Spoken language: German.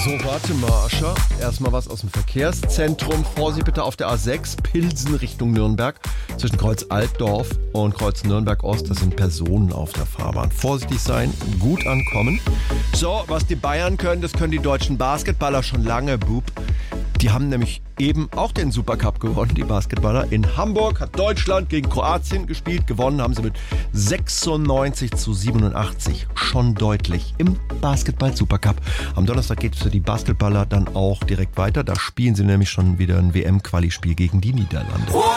So, warte mal, Ascha. Erstmal was aus dem Verkehrszentrum. Vorsicht bitte auf der A6, Pilsen Richtung Nürnberg. Zwischen Kreuz Altdorf und Kreuz Nürnberg-Ost, das sind Personen auf der Fahrbahn. Vorsichtig sein, gut ankommen. So, was die Bayern können, das können die deutschen Basketballer schon lange, Bub. Die haben nämlich eben auch den Supercup gewonnen, die Basketballer. In Hamburg hat Deutschland gegen Kroatien gespielt. Gewonnen haben sie mit 96-87. Schon deutlich im Basketball-Supercup. Am Donnerstag geht es für die Basketballer dann auch direkt weiter. Da spielen sie nämlich schon wieder ein WM-Quali-Spiel gegen die Niederlande.